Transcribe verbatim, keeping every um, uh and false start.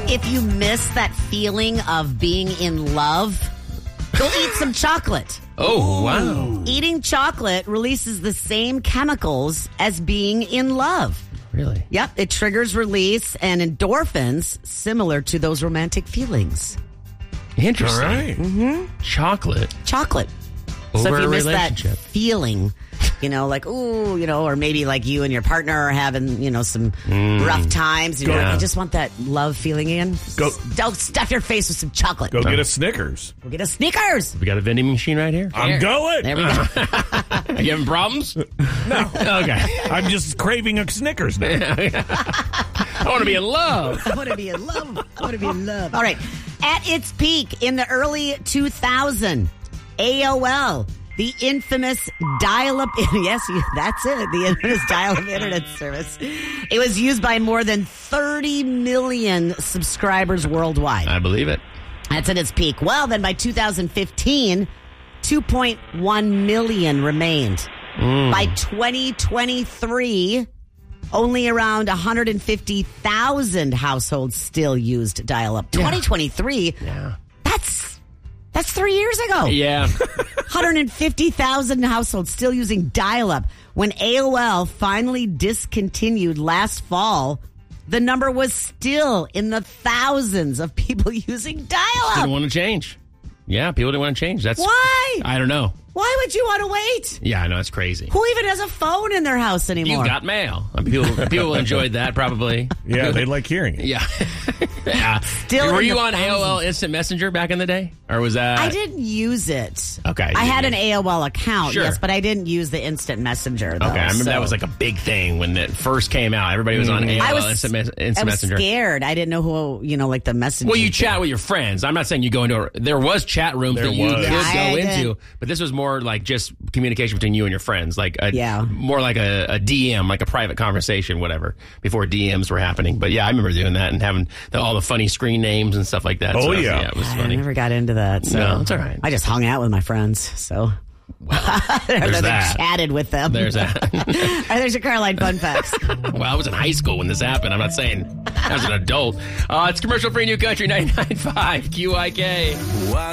If you miss that feeling of being in love, go eat some chocolate. Oh, wow. Eating chocolate releases the same chemicals as being in love. Really? Yep, it triggers release and endorphins similar to those romantic feelings. Interesting. All right. Mm-hmm. Chocolate. Chocolate. Over so if you a miss that relationship. feeling, you know, like, ooh, you know, or maybe like you and your partner are having, you know, some Mm. rough times. You know, Yeah. I just want that love feeling again. Go- Don't stuff your face with some chocolate. Go get a Snickers. Go get a Snickers. We got a vending machine right here. I'm going. There we go. Are you having problems? No. Okay. I'm just craving a Snickers now. I want to be in love. I want to be in love. I want to be in love. All right. At its peak in the early two thousands, A O L, the infamous dial-up, yes, that's it, the infamous dial-up internet service. It was used by more than thirty million subscribers worldwide. I believe it. That's at its peak. Well, then by two thousand fifteen, two point one million remained. Mm. By twenty twenty-three, only around one hundred fifty thousand households still used dial-up. twenty twenty-three, Yeah. that's that's three years ago. Yeah. one hundred fifty thousand households still using dial-up. When A O L finally discontinued last fall, the number was still in the thousands of people using dial-up. Didn't want to change. Yeah, people didn't want to change. That's Why? I don't know. Why would you want to wait? Yeah, I know it's crazy. Who even has a phone in their house anymore? You got mail. I mean, people people enjoyed that probably. Yeah, they like hearing it. Yeah. yeah. Still Were in you the on A O L thousands. Instant Messenger back in the day, or was that? I didn't use it. Okay, I you had an didn't. A O L account, Sure. yes, but I didn't use the instant messenger, though. Okay, I remember so. that was like a big thing when it first came out. Everybody was on A O L I was, Instant, Mes- Instant I was Messenger. scared. I didn't know who, you know, like the messenger. Well, you chat with your friends. I'm not saying you go into a, there was chat rooms There that you was. could Yeah, go I into, did. but this was more like just communication between you and your friends, like a, Yeah. more like a, a D M, like a private conversation, whatever, before D Ms were happening. But yeah, I remember doing that and having the, all the funny screen names and stuff like that. Oh, So, yeah. it was I funny. never got into that. So. No, it's all right. I just hung out with my friends, so. Well, Or there's they that. chatted with them. There's that. All right, there's your Caroline fun facts. Well, I was in high school when this happened. I'm not saying as an adult. Uh, it's commercial free New Country ninety-nine point five Q I K.